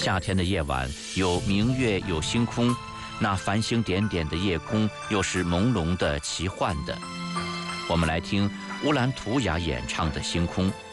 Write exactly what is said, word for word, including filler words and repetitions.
夏天的夜晚有明月有星空，那繁星点点的夜空又是朦胧的奇幻的。我们来听乌兰图雅演唱的《星空》。